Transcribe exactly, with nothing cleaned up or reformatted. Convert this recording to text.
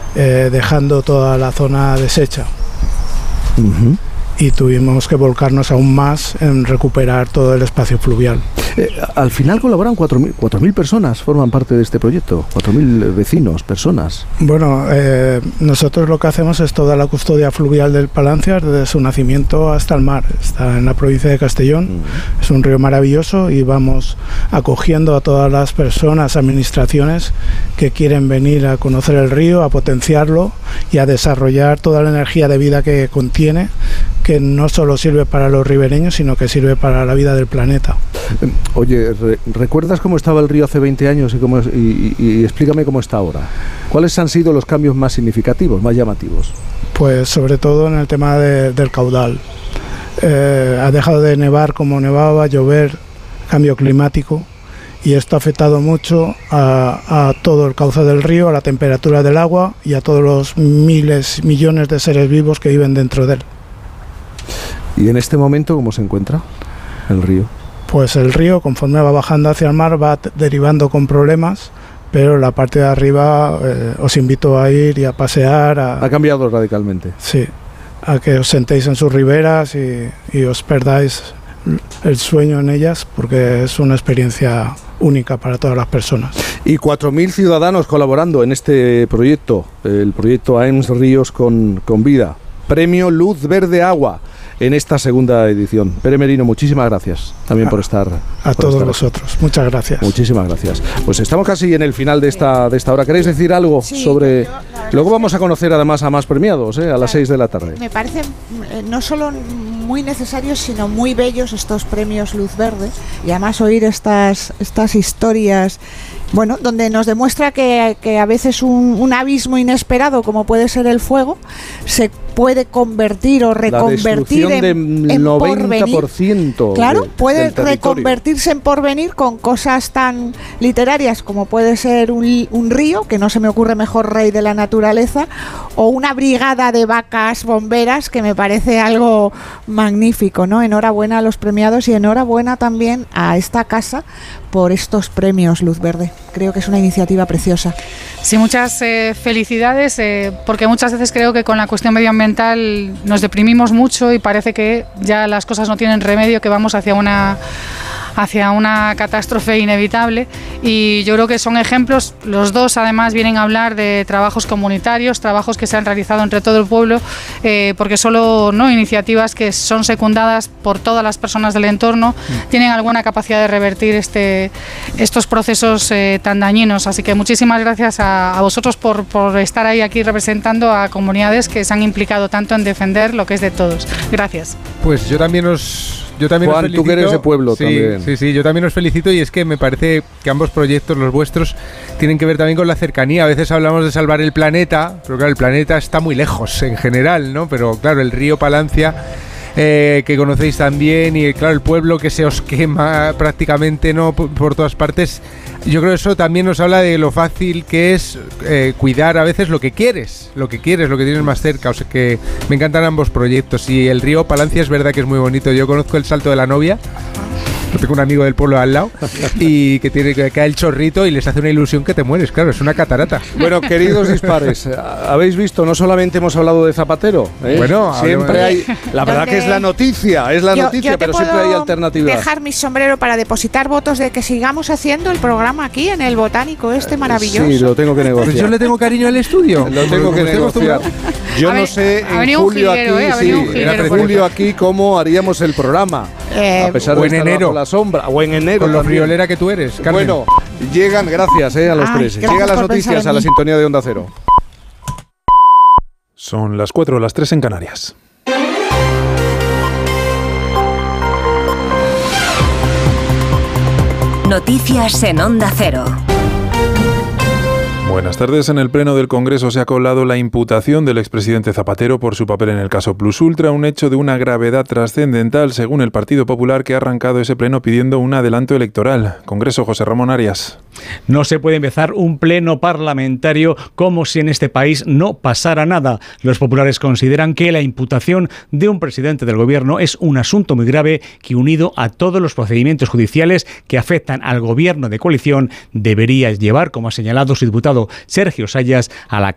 eh, dejando toda la zona deshecha. Uh-huh. Y tuvimos que volcarnos aún más en recuperar todo el espacio fluvial. Eh, al final colaboran cuatro mil personas, forman parte de este proyecto, cuatro mil vecinos, personas. Bueno, eh, nosotros lo que hacemos es toda la custodia fluvial del Palancias, desde su nacimiento hasta el mar. Está en la provincia de Castellón, mm. es un río maravilloso y vamos acogiendo a todas las personas, administraciones que quieren venir a conocer el río, a potenciarlo y a desarrollar toda la energía de vida que contiene, que no solo sirve para los ribereños, sino que sirve para la vida del planeta. Oye, re- ¿recuerdas cómo estaba el río hace veinte años y, cómo es, y, y, y explícame cómo está ahora? ¿Cuáles han sido los cambios más significativos, más llamativos? Pues sobre todo en el tema de, del caudal. Eh, ha dejado de nevar como nevaba, llover, cambio climático, y esto ha afectado mucho a, a todo el cauce del río, a la temperatura del agua y a todos los miles, millones de seres vivos que viven dentro de él. ¿Y en este momento cómo se encuentra el río? Pues el río, conforme va bajando hacia el mar, va t- derivando con problemas, pero la parte de arriba eh, os invito a ir y a pasear. A, ¿Ha cambiado radicalmente? Sí, a que os sentéis en sus riberas y, y os perdáis el sueño en ellas, porque es una experiencia única para todas las personas. Y cuatro mil ciudadanos colaborando en este proyecto, el proyecto A E M S Ríos con, con Vida. Premio Luz Verde Agua en esta segunda edición. Pere Merino, muchísimas gracias también a, por estar a por todos estar vosotros. Aquí. Muchas gracias. Muchísimas gracias. Pues estamos casi en el final de esta de esta hora. ¿Queréis decir algo sí, sobre? Yo, Luego vamos a conocer además a más premiados, ¿eh? a las seis de la tarde. Me parecen eh, no solo muy necesarios, sino muy bellos estos premios Luz Verde, y además oír estas estas historias, bueno, donde nos demuestra que, que a veces un, un abismo inesperado, como puede ser el fuego, se puede convertir o reconvertir la en, en noventa por ciento. Claro, de, puede reconvertirse en porvenir con cosas tan literarias como puede ser un, un río, que no se me ocurre mejor rey de la naturaleza, o una brigada de vacas bomberas, que me parece algo magnífico, ¿no? Enhorabuena a los premiados y enhorabuena también a esta casa por estos premios Luz Verde. Creo que es una iniciativa preciosa. Sí, muchas eh, felicidades, eh, porque muchas veces creo que con la cuestión medioambiental nos deprimimos mucho y parece que ya las cosas no tienen remedio, que vamos hacia una hacia una catástrofe inevitable, y yo creo que son ejemplos. Los dos además vienen a hablar de trabajos comunitarios, trabajos que se han realizado entre todo el pueblo, eh, porque solo no iniciativas que son secundadas por todas las personas del entorno mm. tienen alguna capacidad de revertir este estos procesos eh, tan dañinos. Así que muchísimas gracias a, a vosotros por, por estar ahí aquí representando a comunidades que se han implicado tanto en defender lo que es de todos. Gracias. Pues yo también os Yo también Juan, os felicito. tú que eres de pueblo sí, también. Sí, sí, yo también os felicito, y es que me parece que ambos proyectos, los vuestros, tienen que ver también con la cercanía. A veces hablamos de salvar el planeta, pero claro, el planeta está muy lejos en general, ¿no? Pero claro, el río Palancia, eh, que conocéis también, y claro, el pueblo que se os quema prácticamente, ¿no? Por, por todas partes. Yo creo que eso también nos habla de lo fácil que es eh, cuidar a veces lo que quieres, lo que quieres, lo que tienes más cerca. O sea que me encantan ambos proyectos. Y el río Palancia es verdad que es muy bonito. Yo conozco el Salto de la Novia. Tengo un amigo del pueblo al lado y que tiene que caer el chorrito y les hace una ilusión que te mueres, claro, es una catarata. Bueno, queridos dispares, habéis visto, no solamente hemos hablado de Zapatero, ¿eh? Bueno, siempre hay, la verdad que es la noticia, es la yo, noticia, yo pero siempre hay alternativas. Dejar mi sombrero para depositar votos de que sigamos haciendo el programa aquí en el Botánico este maravilloso. Sí, lo tengo que negociar. Pues yo le tengo cariño al estudio. Lo tengo que negociar. Yo no sé en julio aquí, eh, sí, en julio aquí cómo haríamos el programa. Eh, a pesar de o en estar enero. bajo la sombra, o en enero. Con lo también. friolera que tú eres, Carmen. Bueno, llegan, gracias eh, a los Ay, tres. gracias Llegan las por pensar noticias en a la mí. sintonía de Onda Cero. Son las cuatro, las tres en Canarias. Noticias en Onda Cero. Buenas tardes. En el Pleno del Congreso se ha colado la imputación del expresidente Zapatero por su papel en el caso Plus Ultra, un hecho de una gravedad trascendental, según el Partido Popular, que ha arrancado ese pleno pidiendo un adelanto electoral. Congreso, José Ramón Arias. No se puede empezar un pleno parlamentario como si en este país no pasara nada. Los populares consideran que la imputación de un presidente del gobierno es un asunto muy grave que, unido a todos los procedimientos judiciales que afectan al gobierno de coalición, debería llevar, como ha señalado su diputado Sergio Sayas, a la